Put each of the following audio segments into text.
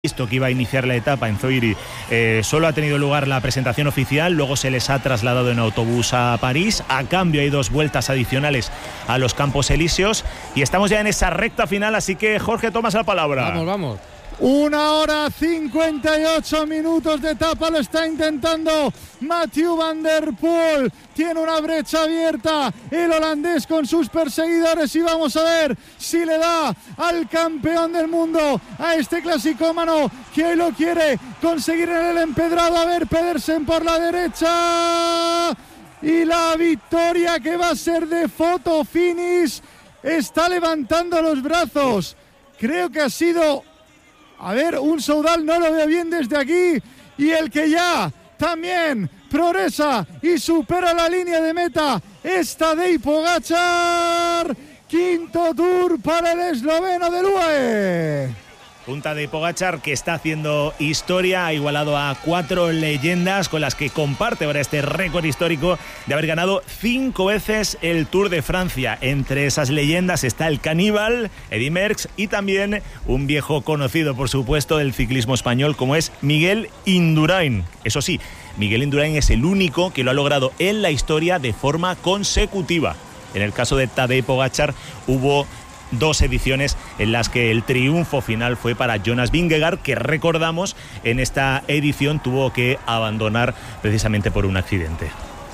Visto que iba a iniciar la etapa en Zoiri, solo ha tenido lugar la presentación oficial, luego se les ha trasladado en autobús a París. A cambio hay 2 vueltas adicionales a los Campos Elíseos y estamos ya en esa recta final, así que Jorge, tomas la palabra. Vamos. 1 hora 58 minutos de etapa, lo está intentando Mathieu van der Poel. Tiene una brecha abierta el holandés con sus perseguidores y vamos a ver si le da al campeón del mundo, a este clasicómano que hoy lo quiere conseguir en el empedrado. A ver, Pedersen por la derecha y la victoria que va a ser de photo finish. Está levantando los brazos, creo que ha sido... A ver, un Soudal, no lo veo bien desde aquí. Y el que ya también progresa y supera la línea de meta es Tadej Pogačar. Quinto Tour para el esloveno del UAE. Un Tadej Pogačar que está haciendo historia, ha igualado a 4 leyendas con las que comparte ahora este récord histórico de haber ganado 5 veces el Tour de Francia. Entre esas leyendas está el caníbal Eddy Merckx y también un viejo conocido, por supuesto, del ciclismo español, como es Miguel Indurain. Eso sí, Miguel Indurain es el único que lo ha logrado en la historia de forma consecutiva. En el caso de Tadej Pogačar hubo 2 ediciones en las que el triunfo final fue para Jonas Vingegaard, que recordamos en esta edición tuvo que abandonar precisamente por un accidente.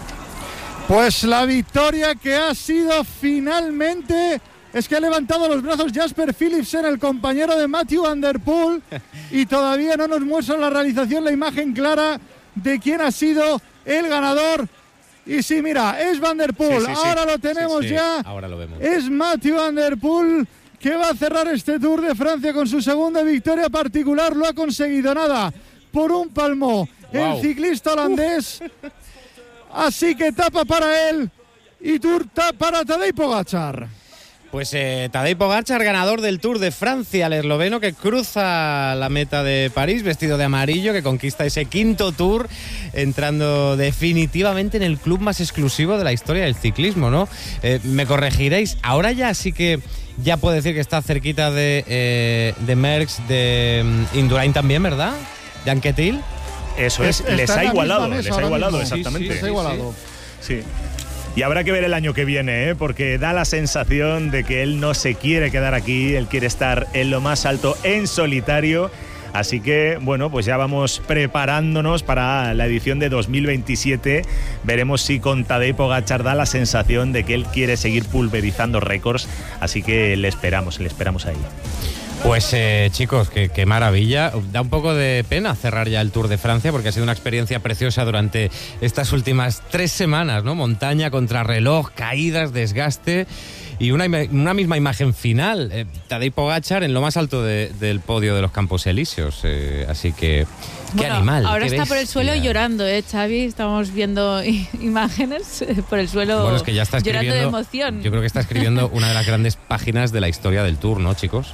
Pues la victoria que ha sido finalmente... Es que ha levantado los brazos Jasper Philipsen, el compañero de Mathieu van der Poel, y todavía no nos muestra la realización la imagen clara de quién ha sido el ganador. Y sí, mira, es Van der Poel, sí. Ahora lo tenemos ya. Ahora lo vemos. Es Mathieu van der Poel que va a cerrar este Tour de Francia con su segunda victoria particular. Lo ha conseguido, nada, por un palmo. Wow. El ciclista holandés. Así que etapa para él y Tour para Tadej Pogačar. Pues Tadej Pogačar, ganador del Tour de Francia, el esloveno que cruza la meta de París vestido de amarillo, que conquista ese quinto Tour, entrando definitivamente en el club más exclusivo de la historia del ciclismo, ¿no? Me corregiréis, ahora ya sí que ya puedo decir que está cerquita de Merckx, de Indurain también, ¿verdad? De Anquetil. Eso es, les ha igualado, exactamente. Sí, les ha igualado. Sí. Y habrá que ver el año que viene, porque da la sensación de que él no se quiere quedar aquí, él quiere estar en lo más alto en solitario. Así que, bueno, pues ya vamos preparándonos para la edición de 2027. Veremos si con Tadej Pogačar da la sensación de que él quiere seguir pulverizando récords. Así que le esperamos ahí. Pues chicos, qué maravilla. Da un poco de pena cerrar ya el Tour de Francia porque ha sido una experiencia preciosa durante estas últimas 3 semanas, ¿no? Montaña, contrarreloj, caídas, desgaste y una misma imagen final. Tadej Pogačar en lo más alto del podio de los Campos Elíseos. Así que, qué animal. Ahora qué está por el suelo llorando, Xavi. Estamos viendo imágenes por el suelo, bueno, es que ya está llorando de emoción. Yo creo que está escribiendo una de las grandes páginas de la historia del Tour, ¿no, chicos?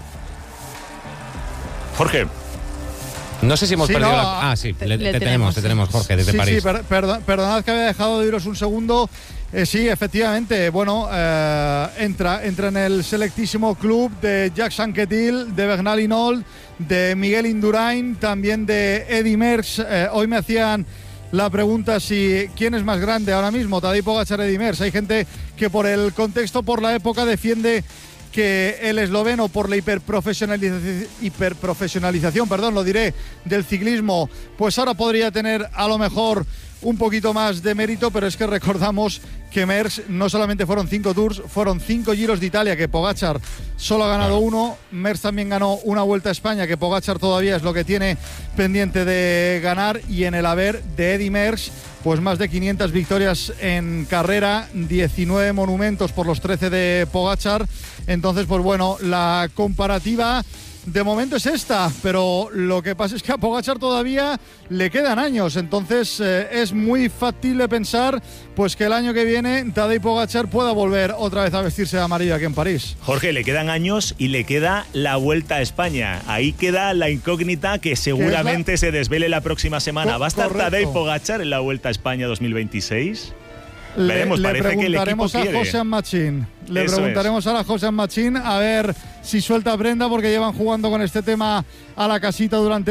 Jorge. No sé si hemos perdido la... sí, te tenemos, Jorge, desde París. Sí, perdonad que había dejado de iros un segundo. Sí, efectivamente, bueno, entra en el selectísimo club de Jacques Anquetil, de Bernal Hinault, de Miguel Indurain, también de Eddy Merckx. Hoy me hacían la pregunta si quién es más grande ahora mismo, Tadej Pogačar, Eddy Merckx. Hay gente que por el contexto, por la época, defiende que el esloveno, por la hiperprofesionalización, del ciclismo, pues ahora podría tener a lo mejor un poquito más de mérito, pero es que recordamos que Merckx no solamente fueron 5 Tours, fueron 5 Giros de Italia, que Pogačar solo ha ganado uno. Merckx también ganó una Vuelta a España, que Pogačar todavía es lo que tiene pendiente de ganar, y en el haber de Eddy Merckx, pues más de 500 victorias en carrera, 19 monumentos por los 13 de Pogačar. Entonces, pues bueno, la comparativa de momento es esta, pero lo que pasa es que a Pogačar todavía le quedan años, entonces es muy factible pensar pues que el año que viene Tadej Pogačar pueda volver otra vez a vestirse de amarillo aquí en París. Jorge, le quedan años y le queda la Vuelta a España. Ahí queda la incógnita que seguramente se desvele la próxima semana. ¿Va a estar Tadej Pogačar en la Vuelta a España 2026? Veremos, le parece que el equipo preguntaremos a quiere. José Machín. Le preguntaremos ahora a José Machín a ver si suelta Brenda, porque llevan jugando con este tema a la casita durante